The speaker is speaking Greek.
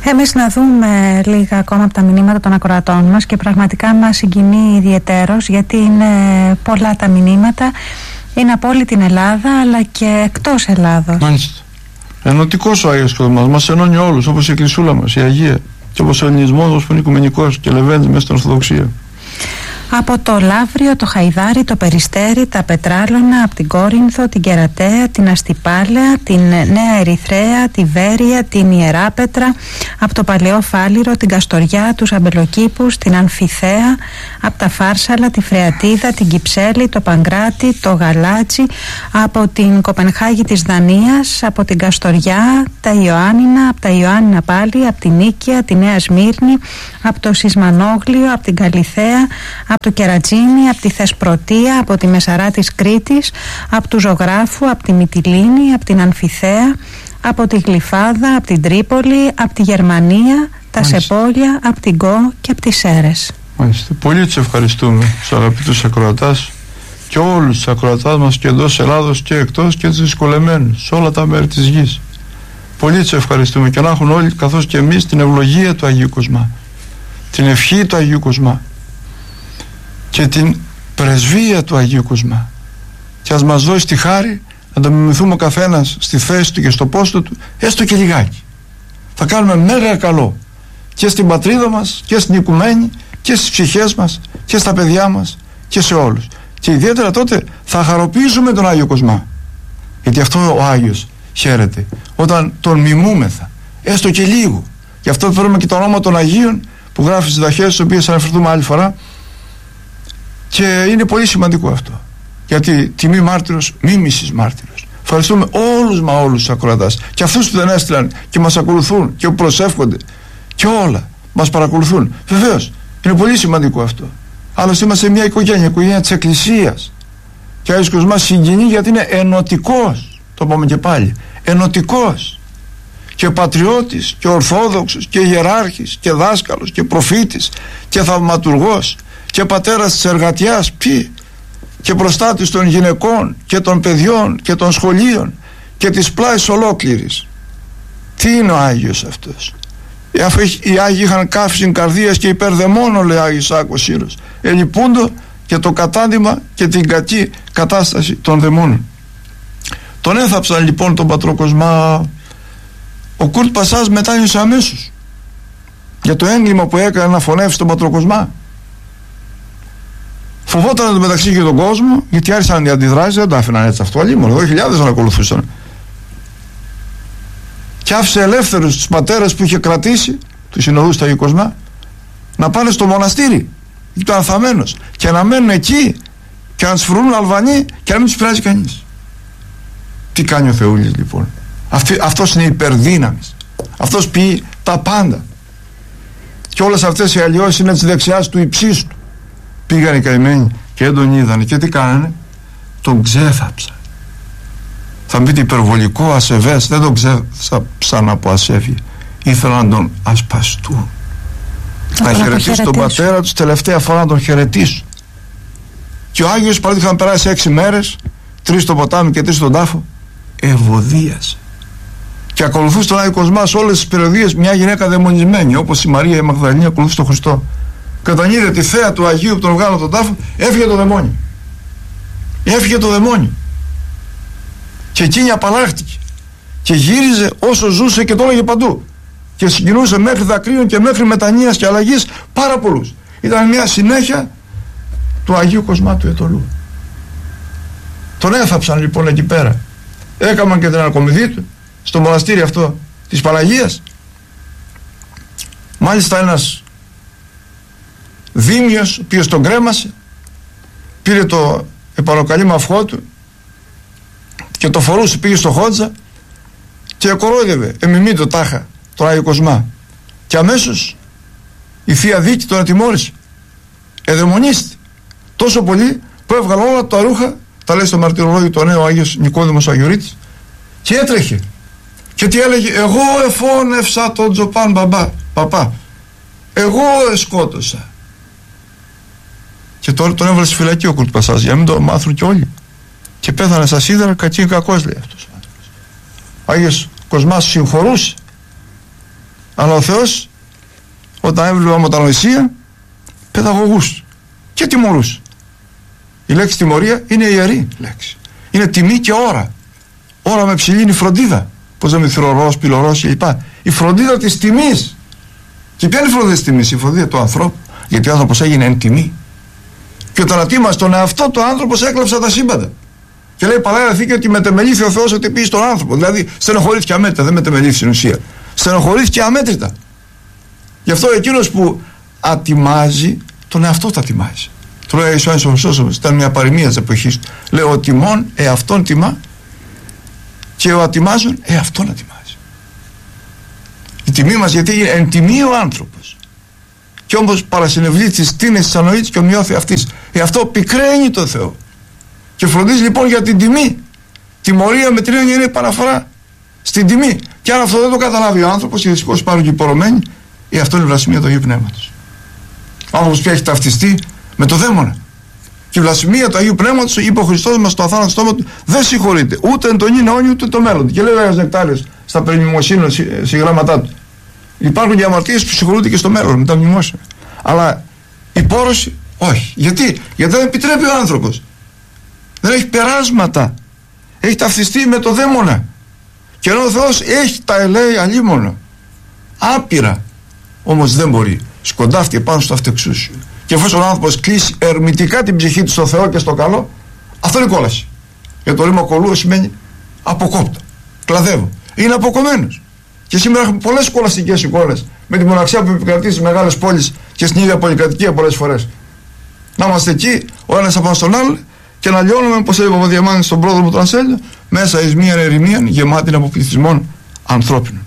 Εμείς να δούμε λίγα ακόμα από τα μηνύματα των ακροατών μας και πραγματικά μας συγκινεί ιδιαιτέρως, γιατί είναι πολλά τα μηνύματα, είναι από όλη την Ελλάδα αλλά και εκτός Ελλάδος. Μάλιστα. Ενωτικός ο Άγιος Κοσμάς, μας ενώνει όλους, όπως η Εκκλησούλα μας, η Αγία, και όπως ο ελληνισμός μας που είναι οικουμενικός και λεβαίνει μέσα στην Ορθοδοξία. Από το Λαύριο, το Χαϊδάρι, το Περιστέρι, τα Πετράλωνα, από την Κόρινθο, την Κερατέα, την Αστυπάλαια, την Νέα Ερυθρέα, τη Βέρεια, την Ιεράπετρα, από το Παλαιό Φάληρο, την Καστοριά, τους Αμπελοκήπους, την Αμφιθέα, από τα Φάρσαλα, τη Φρεατίδα, την Κυψέλη, το Παγκράτη, το Γαλάτσι, από την Κοπενχάγη της Δανίας, από την Καστοριά, τα Ιωάννινα, από τα Ιωάννινα πάλι, από την Νίκαια, τη Νέα Σμύρνη, από το Σισμανόγλιο, από την Καλιθέα, από το Κερατζίνι, από τη Θεσπρωτεία, από τη Μεσαρά της Κρήτης, από του Ζωγράφου, από τη Μυτιλήνη, από την Αμφιθέα, από τη Γλυφάδα, από την Τρίπολη, από τη Γερμανία, τα Σεπόλια, από την Κο και από τις Σέρες. Μάλιστα. Πολύ τους ευχαριστούμε τους αγαπητούς ακροατάς και όλους τους ακροατάς μας και εντός Ελλάδος και εκτός και τους δυσκολεμένους σε όλα τα μέρη της γης. Πολύ τους ευχαριστούμε και να έχουν όλοι, καθώς και εμείς, την ευλογία του Αγίου Κοσμά, την ευχή του Αγίου Κοσμά και την πρεσβεία του Αγίου Κοσμά, και ας μας δώσει τη χάρη να το μιμηθούμε ο καθένας στη θέση του και στο πόστο του, έστω και λιγάκι. Θα κάνουμε μέγα καλό και στην πατρίδα μας και στην οικουμένη και στις ψυχές μας και στα παιδιά μας και σε όλους, και ιδιαίτερα τότε θα χαροποιήσουμε τον Άγιο Κοσμά, γιατί αυτό ο Άγιος χαίρεται όταν τον μιμούμεθα έστω και λίγο. Γι' αυτό φέρουμε και το όνομα των Αγίων που γράφει στις δαχές, στις οποίες θα αναφερθούμε άλλη φορά. Και είναι πολύ σημαντικό αυτό, γιατί τιμή μάρτυρος, μίμησης μάρτυρος. Ευχαριστούμε όλους τους ακροατάς και αυτούς που δεν έστειλαν και μας ακολουθούν και που προσεύχονται και όλα μας παρακολουθούν. Βεβαίως είναι πολύ σημαντικό αυτό. Άλλωστε είμαστε μια οικογένεια της Εκκλησίας, και ο Άγιος Κοσμάς συγκινεί γιατί είναι ενωτικός, το πούμε και πάλι, ενωτικός και πατριώτης και ορθόδοξος και ιεράρχης και δάσκαλος και προφήτης και θαυματουργός και πατέρας της εργατιάς, και προστάτης των γυναικών και των παιδιών και των σχολείων και της πλάης ολόκληρης. Τι είναι ο Άγιος αυτός? Οι Άγιοι είχαν καύση καρδίας και υπερδαιμόνων, λέει ο Άγιος Σάκος Σύρος, ελυπούντο και το κατάντημα και την κακή κατάσταση των δαιμόνων. Τον έθαψαν λοιπόν τον πατρό Κοσμά. Ο Κουρτ Πασάς μετάνιωσε αμέσως για το έγκλημα που έκανε να φωνεύσει τον πατρό Κοσμά. Φοβόταν το μεταξύ και τον κόσμο, γιατί άρχισαν οι αντιδράσεις, δεν το άφηναν έτσι αυτό, αλλήμον, εδώ χιλιάδες να ακολουθούσαν. Και άφησε ελεύθερους τους πατέρες που είχε κρατήσει, τους συνοδούς του Αγίου Κοσμά, να πάνε στο μοναστήρι, ήταν ανθαμένος, και να μένουν εκεί και να τους φρουρούν Αλβανοί και να μην τους πειράζει κανείς. Τι κάνει ο Θεούλης λοιπόν? Αυτός είναι υπερδύναμης, αυτός ποιεί τα πάντα, και όλες αυτές οι αλλοιώσεις είναι της δεξιάς του υψίστου. Πήγαν οι καημένοι και δεν τον είδανε, και τι κάνανε? Τον ξέθαψαν. Θα μου πείτε υπερβολικό, ασεβές. Δεν τον ξέθαψαν από ασέβεια, ήθελαν να τον ασπαστούν, να χαιρετήσουν τον πατέρα τους τελευταία φορά, να τον χαιρετήσουν. Και ο Άγιος, παράδειγμα, είχαν περάσει 6 μέρες, 3 στο ποτάμι και 3 στον τάφο, ευωδίασε και ακολουθούσε τον Άγιο Κοσμά σε όλες τις περιοδίες μια γυναίκα δαιμονισμένη, όπως η Μαρία η Μαγδαληνή ακολουθούσε τον Χριστό. Και όταν είδε τη θέα του Αγίου που τον βγάλω τον τάφο, έφυγε το δαιμόνιο. Έφυγε το δαιμόνιο. Και εκείνη απαλλάχτηκε και γύριζε όσο ζούσε και το έλεγε παντού. Και συγκινούσε μέχρι δακρύων και μέχρι μετανοίας και αλλαγής πάρα πολλούς. Ήταν μια συνέχεια του Αγίου Κοσμά του Αιτωλού. Τον έθαψαν λοιπόν εκεί πέρα. Έκαναν και την ανακομιδή του στο μοναστήρι αυτό της Παναγίας. Μάλιστα ένας δήμιος, ο οποίος τον κρέμασε, πήρε το επανοκαλύμα αυγό του και το φορούσε, πήγε στο Χόντζα και κορόιδευε εμιμεί το τάχα τον Άγιο Κοσμά, και αμέσως η Θεία Δίκη τον ατιμώρησε, εδαιμονίστη τόσο πολύ που έβγαλε όλα τα ρούχα, τα λέει στο μαρτυρολόγιο το νέο Άγιος Νικόδημος Αγιορείτης, και έτρεχε. Και τι έλεγε? Εγώ εφώνευσα τον Τζοπάν παπά, εγώ σκότωσα. Και τώρα τον έβαλε στη φυλακή ο Κουρτ Πασάς για να μην το μάθουν και όλοι, και πέθανε στα σίδερα, κακός, λέει αυτός ο άνθρωπος. Ο Άγιος Κοσμάς συγχωρούσε Αλλά ο Θεός όταν έβλεπε αμοτανοησία παιδαγωγούς και τιμωρούς. Η λέξη τιμωρία είναι ιερή λέξη. Είναι τιμή και ώρα. Ώρα με ψηλή είναι η φροντίδα. Πώς λέμε θυρωρός, πυλωρός κλπ. Η φροντίδα της τιμής. Και ποια είναι η φροντίδα της τιμής? Η φροντίδα του ανθρώπου. Γιατί ο άνθρωπος έγινε εν τιμή. Και όταν ατίμασε τον εαυτό του, ο άνθρωπος έκλαψε τα σύμπαντα. Και λέει Παλαιά Διαθήκη ότι μετεμελήθη ο Θεός ότι πει στον άνθρωπο. Δηλαδή στενοχωρήθηκε αμέτρητα, δεν μετεμελήθη στην ουσία. Στενοχωρήθηκε αμέτρητα. Γι' αυτό εκείνος που ατιμάζει, τον εαυτό του ατιμάζει. Το λέει Ιησοάνης ο Χρυσόστομος, ήταν μια παροιμία της εποχής του. Λέει ο τιμών εαυτόν τιμά και ο ατιμάζων εαυτόν ατιμάζει. Η τιμή μας γιατί είναι εν τιμή ο άνθρωπος. Και όμως παρασυνευλεί τις τίνες της ανοήτης και ομοιώθη αυτής. Αυτό πικραίνει το Θεό. Και φροντίζει λοιπόν για την τιμή. Τιμωρία με την έννοια είναι παραφορά στην τιμή. Και αν αυτό δεν το καταλάβει ο άνθρωπος και δυστυχώς υπάρχουν και υπορωμένοι, αυτό είναι η βλασφημία του Αγίου Πνεύματος. Ο άνθρωπος πια έχει ταυτιστεί με το δαίμονα. Και η βλασφημία του Αγίου Πνεύματος, είπε ο Χριστός μας στο αθάνατο στόμα του, δεν συγχωρείται ούτε εν τον αιώνα ούτε το μέλλον. Και λέει ο Άγιος Νεκτάριος στα περί μνημοσύνων συγγράμματά του. Υπάρχουν και αμαρτίες που συγχωρούνται και στο μέλλον με τα μνημόσυνα. Αλλά η πόρωση όχι. Γιατί δεν επιτρέπει ο άνθρωπος. Δεν έχει περάσματα. Έχει ταυτιστεί με το δαίμονα. Και ενώ ο Θεός έχει τα ελέη αλίμονα. Άπειρα. Όμως δεν μπορεί. Σκοντάφτει πάνω στο αυτεξούσιο. Και εφόσον ο άνθρωπος κλείσει ερμητικά την ψυχή του στο Θεό και στο καλό, αυτό είναι κόλαση. Για το ρήμα κολούω σημαίνει αποκόπτω. Κλαδεύω. Είναι αποκομμένος. Και σήμερα έχουμε πολλές κολαστικές εικόνες με τη μοναξιά που επικρατεί στις μεγάλες πόλεις και στην ίδια πολυκατοικία πολλές φορές. Να είμαστε εκεί, ο ένας απάνω στον άλλο και να λιώνουμε, όπως είπε ο Διαμάνης στον πρόδρομο του Ανσέλιο, μέσα εις μίαν ερημίαν γεμάτη από πληθυσμών ανθρώπινων.